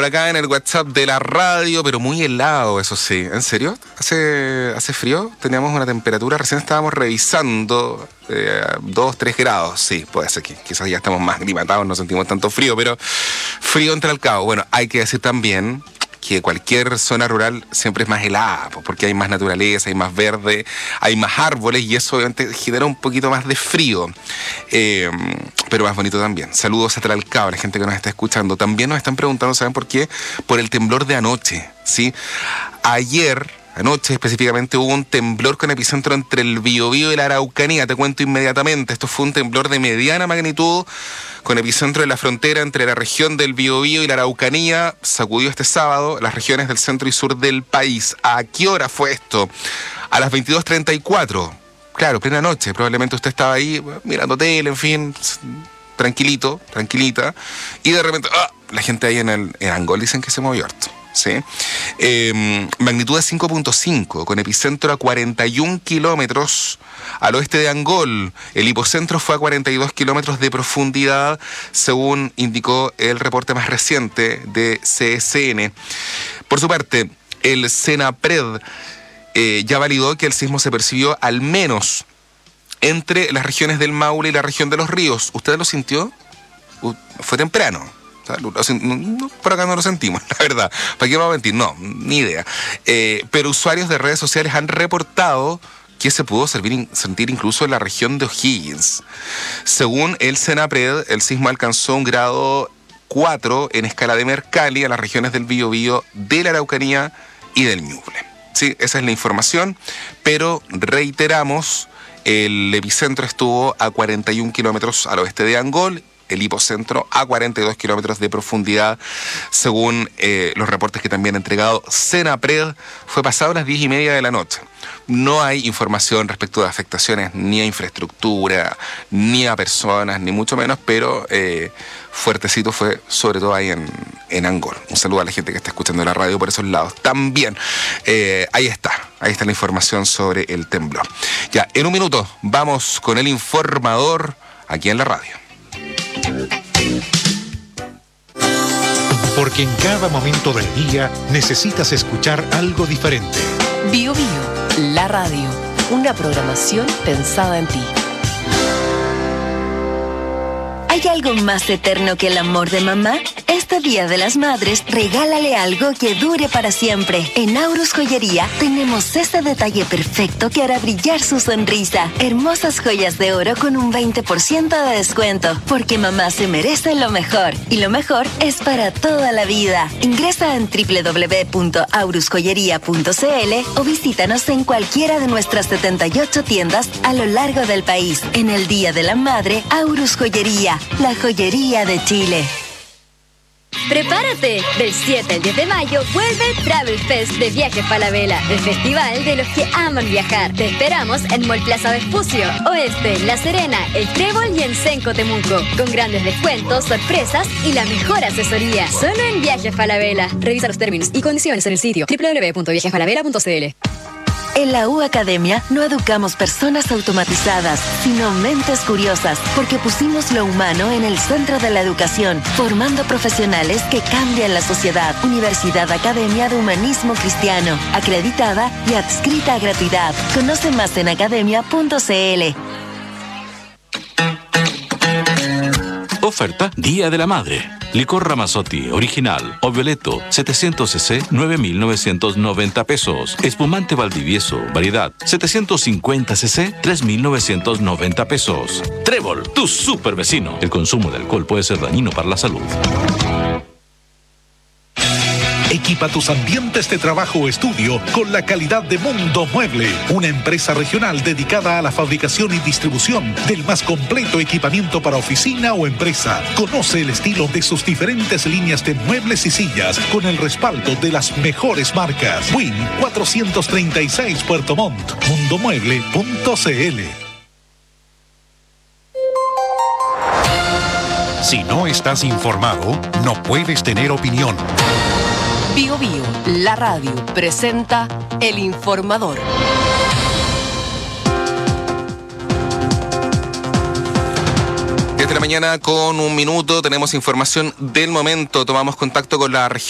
por acá en el WhatsApp de la radio, pero muy helado, eso sí. ¿En serio? ¿Hace frío? Teníamos una temperatura, recién estábamos revisando, 2, 3 grados. Sí, puede ser que quizás ya estamos más aclimatados, no sentimos tanto frío, pero frío entre el cabo. Bueno, hay que decir también que cualquier zona rural siempre es más helada, porque hay más naturaleza, hay más verde, hay más árboles y eso obviamente genera un poquito más de frío, pero más bonito también. Saludos a Tlalcao, a la gente que nos está escuchando. También nos están preguntando, ¿saben por qué? Por el temblor de anoche, ¿sí? Anoche específicamente hubo un temblor con epicentro entre el Biobío y la Araucanía. Te cuento inmediatamente. Esto fue un temblor de mediana magnitud con epicentro en la frontera entre la región del Biobío y la Araucanía. Sacudió este sábado las regiones del centro y sur del país. ¿A qué hora fue esto? A las 22:34. Claro, plena noche. Probablemente usted estaba ahí mirando tele, en fin, tranquilito, tranquilita. Y de repente, la gente ahí en Angol dicen que se movió harto. ¿Sí? Magnitud de 5.5 con epicentro a 41 kilómetros al oeste de Angol. El hipocentro fue a 42 kilómetros de profundidad, según indicó el reporte más reciente de CSN. Por su parte, el Senapred ya validó que el sismo se percibió al menos entre las regiones del Maule y la región de Los Ríos. ¿Usted lo sintió? Fue temprano. Por acá no lo sentimos, la verdad. ¿Para qué vamos a mentir? No, ni idea. Pero usuarios de redes sociales han reportado que se pudo sentir incluso en la región de O'Higgins. Según el Senapred, el sismo alcanzó un grado 4 en escala de Mercalli a las regiones del Biobío, de la Araucanía y del Ñuble. Sí, esa es la información, pero reiteramos, el epicentro estuvo a 41 kilómetros al oeste de Angol, el hipocentro a 42 kilómetros de profundidad, según los reportes que también ha entregado Senapred. Fue pasado las 10:30 de la noche. No hay información respecto de afectaciones ni a infraestructura, ni a personas, ni mucho menos, pero fuertecito fue, sobre todo ahí en Angol. Un saludo a la gente que está escuchando la radio por esos lados. También, ahí está la información sobre el temblor. Ya, en un minuto vamos con el informador aquí en la radio. Porque en cada momento del día necesitas escuchar algo diferente. Bio Bio, la radio, una programación pensada en ti. ¿Hay algo más eterno que el amor de mamá? Este Día de las Madres, regálale algo que dure para siempre. En Aurus Joyería tenemos este detalle perfecto que hará brillar su sonrisa. Hermosas joyas de oro con un 20% de descuento, porque mamá se merece lo mejor. Y lo mejor es para toda la vida. Ingresa en www.aurusjoyería.cl o visítanos en cualquiera de nuestras 78 tiendas a lo largo del país. En el Día de la Madre, Aurus Joyería, la joyería de Chile. ¡Prepárate! Del 7 al 10 de mayo vuelve Travel Fest de Viajes Falabella, el festival de los que aman viajar. Te esperamos en Mall Plaza Vespucio, Oeste, La Serena, El Trébol y en Senco Temuco, con grandes descuentos, sorpresas y la mejor asesoría. Solo en Viajes Falabella. Revisa los términos y condiciones en el sitio www.viajesfalabella.cl. En la U Academia no educamos personas automatizadas, sino mentes curiosas, porque pusimos lo humano en el centro de la educación, formando profesionales que cambian la sociedad. Universidad Academia de Humanismo Cristiano, acreditada y adscrita a gratuidad. Conoce más en academia.cl. Oferta Día de la Madre. Licor Ramazzotti original o violeto 700 cc 9.990 pesos. Espumante Valdivieso variedad 750 cc 3.990 pesos. Trébol, tu super vecino. El consumo de alcohol puede ser dañino para la salud. Equipa tus ambientes de trabajo o estudio con la calidad de Mundo Mueble, una empresa regional dedicada a la fabricación y distribución del más completo equipamiento para oficina o empresa. Conoce el estilo de sus diferentes líneas de muebles y sillas con el respaldo de las mejores marcas. Win 436 Puerto Montt, mundomueble.cl. Si no estás informado, no puedes tener opinión. Bio Bio, la radio, presenta El Informador. 10 de la mañana con un minuto, tenemos información del momento, tomamos contacto con la región